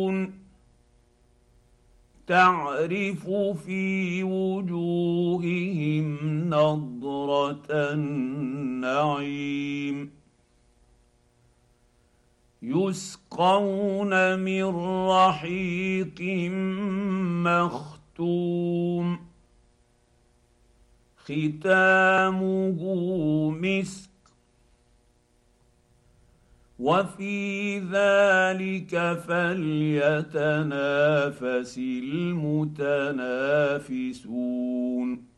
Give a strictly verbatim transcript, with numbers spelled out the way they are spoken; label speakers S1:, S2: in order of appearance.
S1: تعرف في وجوههم نضره النعيم يسقون من رحيق مختوم ختامه مسك وفي ذلك فليتنافس المتنافسون